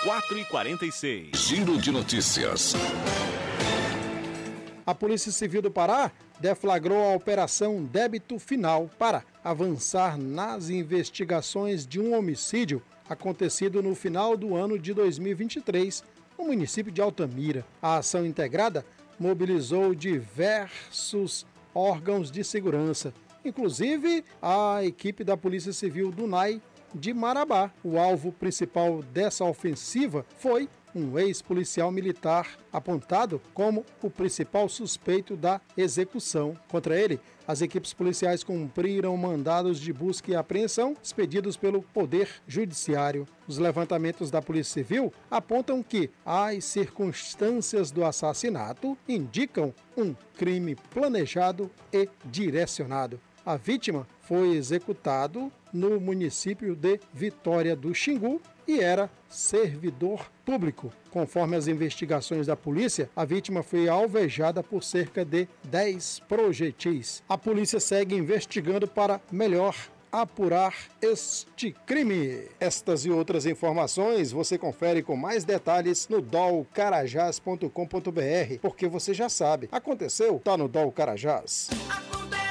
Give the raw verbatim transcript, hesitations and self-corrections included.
quatro e quarenta e seis. Giro de notícias. A Polícia Civil do Pará deflagrou a Operação Débito Final para avançar nas investigações de um homicídio acontecido no final do ano de dois mil e vinte e três, no município de Altamira. A ação integrada mobilizou diversos órgãos de segurança, inclusive a equipe da Polícia Civil do N A I de Marabá. O alvo principal dessa ofensiva foi um ex-policial militar apontado como o principal suspeito da execução. Contra ele, as equipes policiais cumpriram mandados de busca e apreensão expedidos pelo Poder Judiciário. Os levantamentos da Polícia Civil apontam que as circunstâncias do assassinato indicam um crime planejado e direcionado. A vítima foi executado no município de Vitória do Xingu e era servidor público. Conforme as investigações da polícia, a vítima foi alvejada por cerca de dez projetis. A polícia segue investigando para melhor apurar este crime. Estas e outras informações você confere com mais detalhes no dol carajás ponto com ponto br, porque você já sabe, aconteceu, tá no Dol Carajás.